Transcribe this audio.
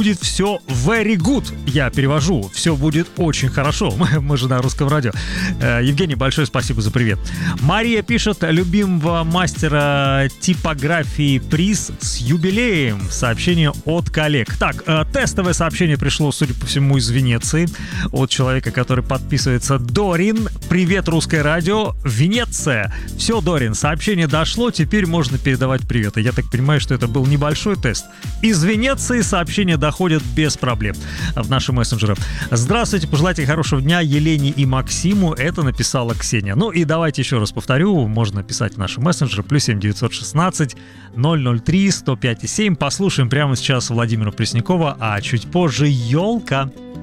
будет все very good. Я перевожу. Все будет очень хорошо. Мы же на русском радио. Евгений, большое спасибо за привет. Мария пишет: любимого мастера типографии приз с юбилеем. Сообщение от коллег. Так, тестовое сообщение пришло, судя по всему, из Венеции. От человека, который подписывается Дорин. Привет, русское радио. Венеция. Все, Дорин, сообщение дошло. Теперь можно передавать приветы. Я так понимаю, что это был небольшой тест. Из Венеции сообщения доходят без проблем в наши мессенджеры. Здравствуйте, пожелайте хорошего дня Елене и Максиму. Это написала Ксения. Ну и давайте еще раз повторю. Можно писать в наши мессенджеры. +7 916 003 105 7. Послушаем прямо сейчас Владимира Преснякова, а чуть позже Елка.